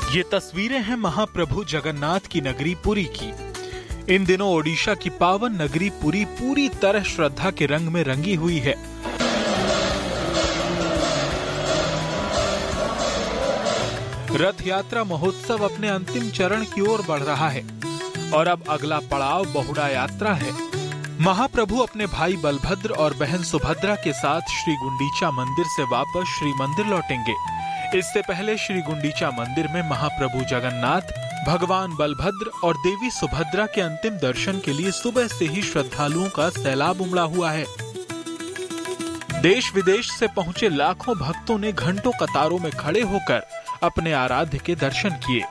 ये तस्वीरें हैं महाप्रभु जगन्नाथ की नगरी पुरी की। इन दिनों ओडिशा की पावन नगरी पुरी पूरी तरह श्रद्धा के रंग में रंगी हुई है। रथ यात्रा महोत्सव अपने अंतिम चरण की ओर बढ़ रहा है और अब अगला पड़ाव बहुड़ा यात्रा है। महाप्रभु अपने भाई बलभद्र और बहन सुभद्रा के साथ श्री गुंडीचा मंदिर से वापस श्री मंदिर लौटेंगे। इससे पहले श्री गुंडीचा मंदिर में महाप्रभु जगन्नाथ, भगवान बलभद्र और देवी सुभद्रा के अंतिम दर्शन के लिए सुबह से ही श्रद्धालुओं का सैलाब उमड़ा हुआ है। देश विदेश से पहुंचे लाखों भक्तों ने घंटों कतारों में खड़े होकर अपने आराध्य के दर्शन किए।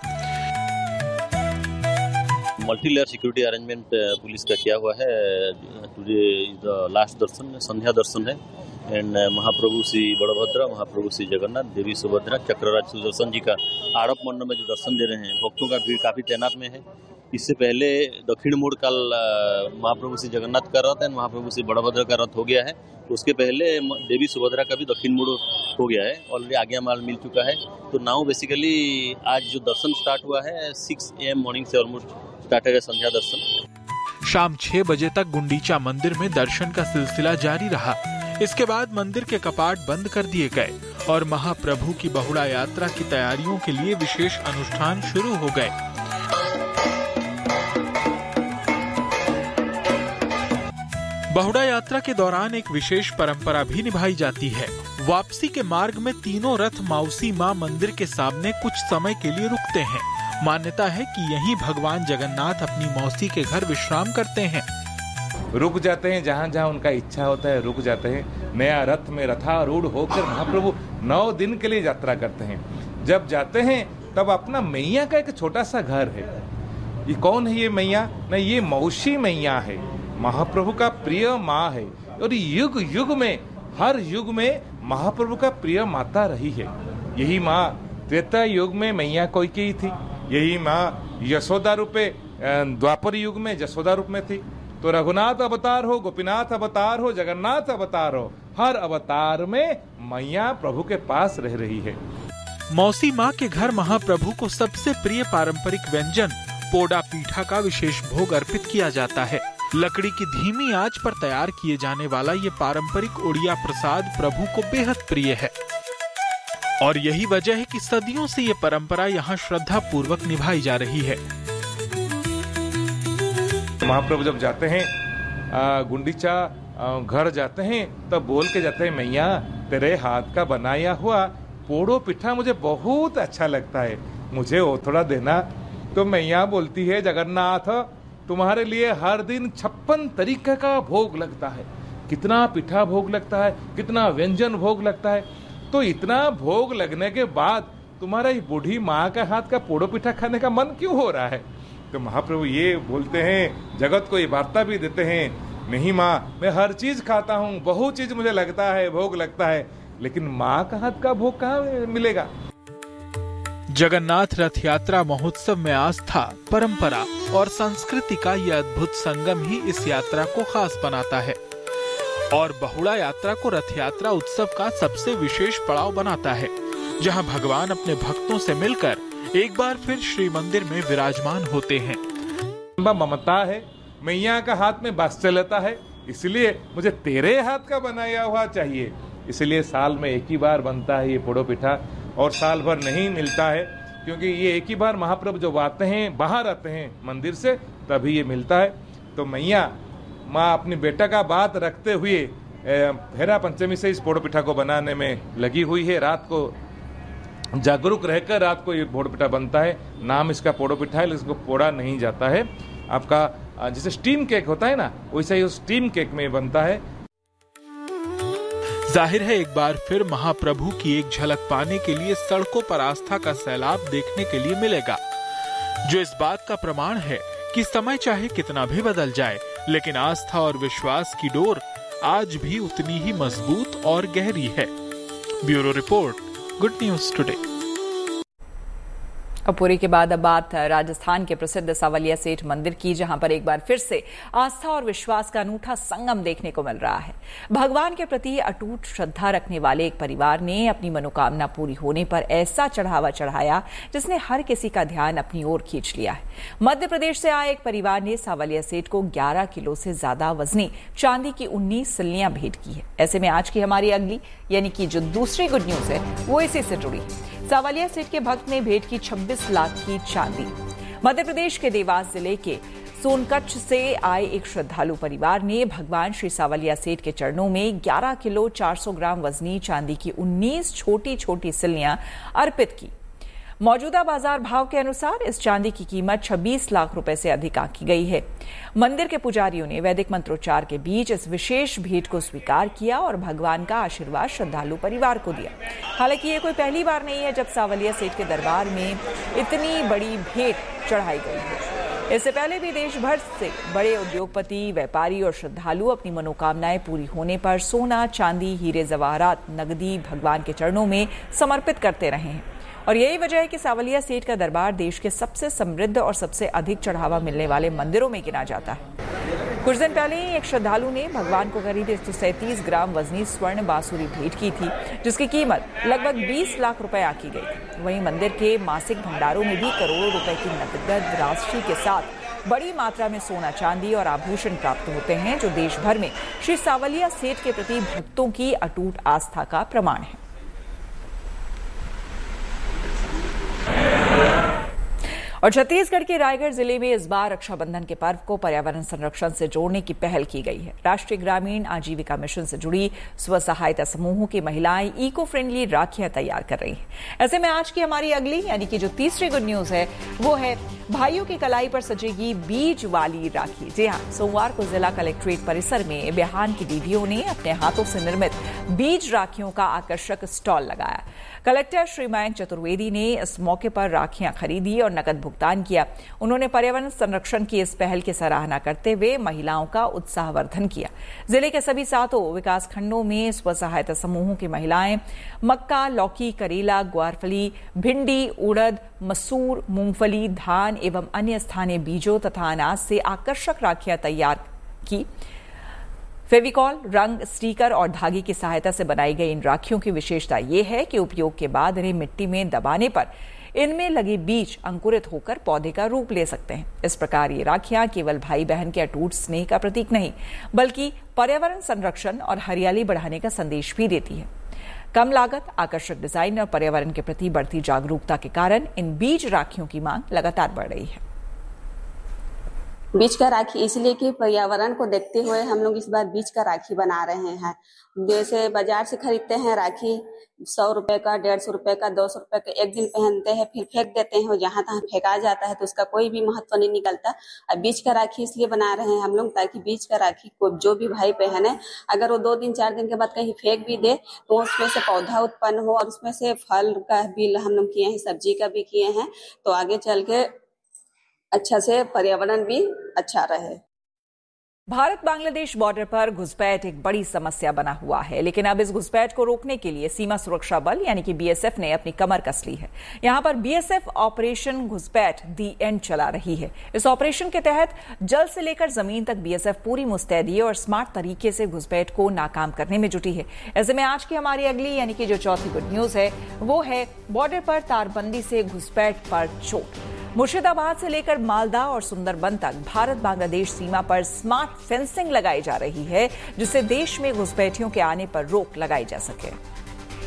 Multi layer security arrangement police का किया हुआ है। टुडे द लास्ट दर्शन, संध्या दर्शन है। एंड महाप्रभु श्री बड़भद्र, महाप्रभु श्री जगन्नाथ, देवी सुभद्रा, चक्रराज सुदर्शन जी का आड़प मंडप में जो दर्शन दे रहे हैं, भक्तों का भीड़ काफी तैनात में है। इससे पहले दक्षिण मोड़ कल महाप्रभु श्री जगन्नाथ का रथ है, महाप्रभु श्री बड़भद्र का रथ हो गया है। उसके पहले देवी सुभद्रा का भी दक्षिण मोड़ हो गया है, ऑलरेडी आज्ञा माल मिल चुका है। तो नाउ बेसिकली आज जो दर्शन स्टार्ट हुआ है 6 AM मॉर्निंग से ऑलमोस्ट स्टार्ट है संध्या दर्शन। शाम 6 बजे तक गुंडीचा मंदिर में दर्शन का सिलसिला जारी रहा। इसके बाद मंदिर के कपाट बंद कर दिए गए और महाप्रभु की बहुड़ा यात्रा की तैयारियों के लिए विशेष अनुष्ठान शुरू हो गए। बहुड़ा यात्रा के दौरान एक विशेष परंपरा भी निभाई जाती है। वापसी के मार्ग में तीनों रथ मौसी मां मंदिर के सामने कुछ समय के लिए रुकते हैं। मान्यता है कि यहीं भगवान जगन्नाथ अपनी मौसी के घर विश्राम करते हैं। रुक जाते हैं, जहाँ जहाँ उनका इच्छा होता है रुक जाते हैं। नया रथ में रथारूढ़ होकर महाप्रभु 9 दिन के लिए यात्रा करते हैं। जब जाते हैं तब अपना मैया का एक छोटा सा घर है। ये कौन है ये मैया? नहीं, ये मौसी मैया है, महाप्रभु का प्रिय माँ है। और युग युग में, हर युग में महाप्रभु का प्रिय माता रही है। यही माँ त्रेता युग में मैया कैकेयी थी। यही माँ यशोदा रूपे द्वापर युग में यशोदा रूप में थी। तो रघुनाथ अवतार हो, गोपीनाथ अवतार हो, जगन्नाथ अवतार हो, हर अवतार में मैया प्रभु के पास रह रही है। मौसी माँ के घर महाप्रभु को सबसे प्रिय पारंपरिक व्यंजन पोड़ा पीठा का विशेष भोग अर्पित किया जाता है। लकड़ी की धीमी आंच पर तैयार किए जाने वाला ये पारंपरिक ओडिया प्रसाद प्रभु को बेहद प्रिय है और यही वजह है कि सदियों से ये परंपरा यहाँ श्रद्धा पूर्वक निभाई जा रही है। महाप्रभु जब जाते हैं गुंडीचा घर जाते हैं तब बोल के जाते हैं, मैया तेरे हाथ का बनाया हुआ पोड़ो पिठा मुझे बहुत अच्छा लगता है, मुझे वो थोड़ा देना। तो मैया बोलती है, जगन्नाथ तुम्हारे लिए हर दिन 56 तरीके का भोग लगता है। कितना पिठा भोग लगता है, कितना व्यंजन भोग लगता है। तो इतना भोग लगने के बाद तुम्हारा ये बूढ़ी माँ का हाथ का पोड़ो पिठा खाने का मन क्यों हो रहा है? तो महाप्रभु ये बोलते हैं, जगत को ये वार्ता भी देते हैं, नहीं माँ मैं हर चीज खाता हूँ, बहुत चीज मुझे लगता है, भोग लगता है, लेकिन माँ का हाथ का भोग कहाँ मिलेगा? जगन्नाथ रथ यात्रा महोत्सव में आस्था, परंपरा और संस्कृति का यह अद्भुत संगम ही इस यात्रा को खास बनाता है और बहुड़ा यात्रा को रथ यात्रा उत्सव का सबसे विशेष पड़ाव बनाता है, जहां भगवान अपने भक्तों से मिलकर एक बार फिर श्री मंदिर में विराजमान होते हैं। ममता है, मैया का हाथ में वात्सल्यता है, इसलिए मुझे तेरे हाथ का बनाया हुआ चाहिए। इसलिए साल में एक ही बार बनता है ये पोड़ो पिठा और साल भर नहीं मिलता है, क्योंकि ये एक ही बार महाप्रभु जब आते हैं, बाहर आते हैं मंदिर से, तभी ये मिलता है। तो मैया माँ अपनी बेटा का बात रखते हुए हेरा पंचमी से इस पोड़ो पिठा को बनाने में लगी हुई है। रात को जागरूक रहकर रात को ये पोड़ो पिठा बनता है। नाम इसका पोड़ो पिठा है, इसको पोड़ा नहीं जाता है। आपका जैसे स्टीम केक होता है ना, वैसा ही स्टीम केक में बनता है। जाहिर है एक बार फिर महाप्रभु की एक झलक पाने के लिए सड़कों पर आस्था का सैलाब देखने के लिए मिलेगा, जो इस बात का प्रमाण है कि समय चाहे कितना भी बदल जाए, लेकिन आस्था और विश्वास की डोर आज भी उतनी ही मजबूत और गहरी है। Bureau report, good news today. और पुरी के बाद अब बात राजस्थान के प्रसिद्ध सावलिया सेठ मंदिर की, जहां पर एक बार फिर से आस्था और विश्वास का अनूठा संगम देखने को मिल रहा है। भगवान के प्रति अटूट श्रद्धा रखने वाले एक परिवार ने अपनी मनोकामना पूरी होने पर ऐसा चढ़ावा चढ़ाया जिसने हर किसी का ध्यान अपनी ओर खींच लिया है। मध्य प्रदेश से आए एक परिवार ने सावलिया सेठ को 11 किलो से ज्यादा वजनी चांदी की 19 सिल्लियां भेंट की है। ऐसे में आज की हमारी अगली यानी कि जो दूसरी गुड न्यूज है वो इसी से जुड़ी है। सावलिया सेठ के भक्त ने भेंट की 26 लाख की चांदी। मध्य प्रदेश के देवास जिले के सोनकच्छ से आए एक श्रद्धालु परिवार ने भगवान श्री सावलिया सेठ के चरणों में 11 किलो 400 ग्राम वजनी चांदी की 19 छोटी छोटी सिल्लियां अर्पित की। मौजूदा बाजार भाव के अनुसार इस चांदी की कीमत 26 लाख रुपए से अधिक आंकी गई है। मंदिर के पुजारियों ने वैदिक मंत्रोच्चार के बीच इस विशेष भेंट को स्वीकार किया और भगवान का आशीर्वाद श्रद्धालु परिवार को दिया। हालांकि ये कोई पहली बार नहीं है जब सावलिया सेठ के दरबार में इतनी बड़ी भेंट चढ़ाई गई है। इससे पहले भी देश भर से बड़े उद्योगपति, व्यापारी और श्रद्धालु अपनी मनोकामनाएं पूरी होने पर सोना, चांदी, हीरे जवाहरात, नकदी भगवान के चरणों में समर्पित करते रहे हैं। और यही वजह है कि सावलिया सेठ का दरबार देश के सबसे समृद्ध और सबसे अधिक चढ़ावा मिलने वाले मंदिरों में गिना जाता है। कुछ दिन पहले ही एक श्रद्धालु ने भगवान को करीब 137 ग्राम वजनी स्वर्ण बांसुरी भेंट की थी, जिसकी कीमत लगभग 20 लाख रुपए आंकी गई थी। वहीं मंदिर के मासिक भंडारों में भी करोड़ों रुपए की नकद राशि के साथ बड़ी मात्रा में सोना, चांदी और आभूषण प्राप्त होते हैं, जो देश भर में श्री सावलिया सेठ के प्रति भक्तों की अटूट आस्था का प्रमाण है। और छत्तीसगढ़ के रायगढ़ जिले में इस बार रक्षाबंधन के पर्व को पर्यावरण संरक्षण से जोड़ने की पहल की गई है। राष्ट्रीय ग्रामीण आजीविका मिशन से जुड़ी स्व सहायता समूहों की महिलाएं इको फ्रेंडली राखियां तैयार कर रही हैं। ऐसे में आज की हमारी अगली यानी कि जो तीसरी गुड न्यूज है वो है भाइयों की कलाई पर सजेगी बीज वाली राखी। जी हाँ, सोमवार को जिला कलेक्ट्रेट परिसर में बिहान की दीदियों ने अपने हाथों से निर्मित बीज राखियों का आकर्षक स्टॉल लगाया। कलेक्टर श्री मयंक चतुर्वेदी ने इस मौके पर राखियां खरीदी और नकद भुगतान किया। उन्होंने पर्यावरण संरक्षण की इस पहल की सराहना करते हुए महिलाओं का उत्साहवर्धन किया। जिले के सभी 7 विकास खंडों में स्व सहायता समूहों की महिलाएं मक्का, लौकी, करेला, ग्वारफली, भिंडी, उड़द, मसूर, मूंगफली, धान एवं अन्य स्थानीय बीजों तथा अनाज से आकर्षक राखियां तैयार की। फेविकॉल, रंग, स्टिकर और धागे की सहायता से बनाई गई इन राखियों की विशेषता यह है कि उपयोग के बाद इन्हें मिट्टी में दबाने पर इनमें लगे बीज अंकुरित होकर पौधे का रूप ले सकते हैं। इस प्रकार ये राखियां केवल भाई बहन के अटूट स्नेह का प्रतीक नहीं, बल्कि पर्यावरण संरक्षण और हरियाली बढ़ाने का संदेश भी देती है। कम लागत, आकर्षक डिजाइन और पर्यावरण के प्रति बढ़ती जागरूकता के कारण इन बीज राखियों की मांग लगातार बढ़ रही है। बीज का राखी इसलिए कि पर्यावरण को देखते हुए हम लोग इस बार बीज का राखी बना रहे हैं। जैसे बाजार से खरीदते हैं राखी 100 रुपए का, 150 रुपए का, 200 रुपए का, एक दिन पहनते हैं फिर फेंक देते हैं, जहां तहां फेंका जाता है तो उसका कोई भी महत्व नहीं निकलता। अब बीज का राखी इसलिए बना रहे हैं हम लोग ताकि बीज का राखी को जो भी भाई पहने, अगर वो 2 दिन 4 दिन के बाद कहीं फेंक भी दे तो उसमें से पौधा उत्पन्न हो और उसमें से फल का भी हम लोग किए हैं, सब्जी का भी किए हैं, तो आगे चल के अच्छा से पर्यावरण भी अच्छा रहे। भारत बांग्लादेश बॉर्डर पर घुसपैठ एक बड़ी समस्या बना हुआ है, लेकिन अब इस घुसपैठ को रोकने के लिए सीमा सुरक्षा बल यानी कि बीएसएफ ने अपनी कमर कस ली है। यहां पर बीएसएफ ऑपरेशन घुसपैठ दी एंड चला रही है। इस ऑपरेशन के तहत जल से लेकर जमीन तक बीएसएफ पूरी मुस्तैदी और स्मार्ट तरीके से घुसपैठ को नाकाम करने में जुटी है। ऐसे में आज की हमारी अगली यानी कि जो चौथी गुड न्यूज है वो है बॉर्डर पर तारबंदी से घुसपैठ पर चोट। मुर्शिदाबाद से लेकर मालदा और सुंदरबन तक भारत बांग्लादेश सीमा पर स्मार्ट फेंसिंग लगाई जा रही है, जिससे देश में घुसपैठियों के आने पर रोक लगाई जा सके।